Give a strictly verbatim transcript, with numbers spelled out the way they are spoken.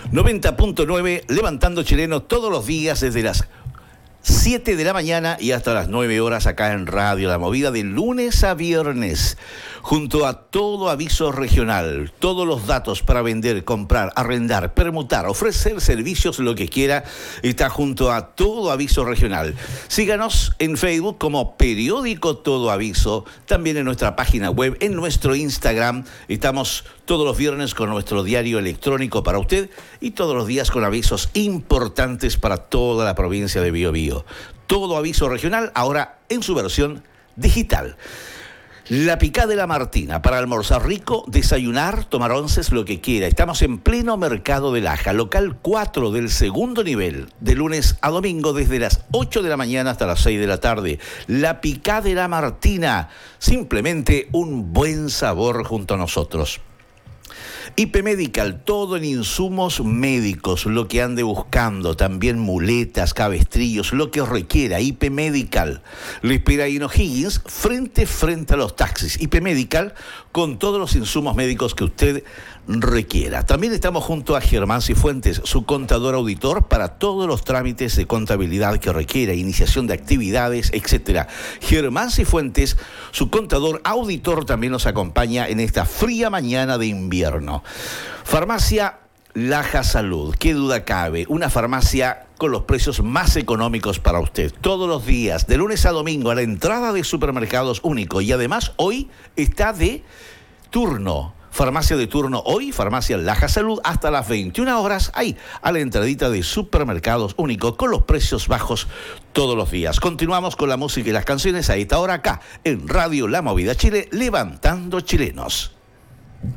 noventa punto nueve, levantando chileno todos los días desde las siete de la mañana y hasta las nueve horas acá en Radio La Movida, de lunes a viernes, junto a todo aviso regional, todos los datos para vender, comprar, arrendar, permutar, ofrecer servicios, lo que quiera, está junto a todo aviso regional. Síganos en Facebook como Periódico Todo Aviso, también en nuestra página web, en nuestro Instagram. Estamos todos los viernes con nuestro diario electrónico para usted y todos los días con avisos importantes para toda la provincia de Biobío. Todo aviso regional ahora en su versión digital. La Picá de la Martina, para almorzar rico, desayunar, tomar onces, lo que quiera. Estamos en pleno Mercado de Laja, local cuatro del segundo nivel, de lunes a domingo desde las ocho de la mañana hasta las seis de la tarde. La Picá de la Martina, simplemente un buen sabor junto a nosotros. I P Medical, todo en insumos médicos, lo que ande buscando, también muletas, cabestrillos, lo que requiera. I P Medical le espera ahí en O'Higgins, frente frente a los taxis. I P Medical con todos los insumos médicos que usted requiera. También estamos junto a Germán Cifuentes, su contador auditor, para todos los trámites de contabilidad que requiera, iniciación de actividades, etcétera. Germán Cifuentes, su contador auditor, también nos acompaña en esta fría mañana de invierno. Farmacia Laja Salud, qué duda cabe, una farmacia con los precios más económicos para usted. Todos los días, de lunes a domingo, a la entrada de Supermercados Único. Y además hoy está de turno. Farmacia de turno hoy, Farmacia Laja Salud, hasta las veintiuna horas, ahí, a la entradita de Supermercados Único, con los precios bajos todos los días. Continuamos con la música y las canciones a esta hora acá, en Radio La Movida Chile, levantando chilenos.